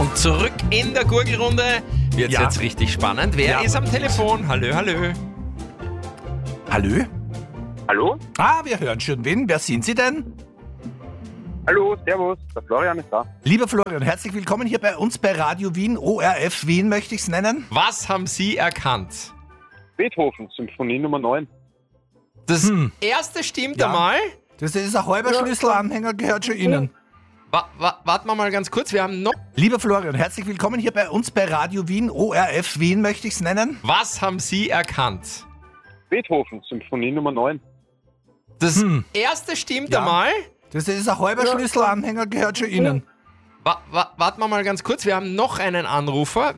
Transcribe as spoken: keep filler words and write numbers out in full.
Und zurück in der Gurgelrunde wird Ja. jetzt richtig spannend. Wer Ja. ist am Telefon? Hallo, hallo. Hallo? Hallo? Ah, wir hören schon wen. Wer sind Sie denn? Hallo, servus, der Florian ist da. Lieber Florian, herzlich willkommen hier bei uns bei Radio Wien. O R F Wien möchte ich es nennen. Was haben Sie erkannt? Beethoven, Symphonie Nummer neun. Das Hm. erste stimmt Ja. einmal. Das ist ein halber Schlüsselanhänger, gehört schon Ihnen. Wa wa warten wir mal ganz kurz. Wir haben noch. Lieber Florian, herzlich willkommen hier bei uns bei Radio Wien. O R F Wien möchte ich es nennen. Was haben Sie erkannt? Beethoven, Symphonie Nummer neun. Das Hm. erste stimmt Ja. einmal. Das ist ein halber Schlüsselanhänger, gehört schon Ihnen. Wa wa warten wir mal ganz kurz. Wir haben noch einen Anrufer.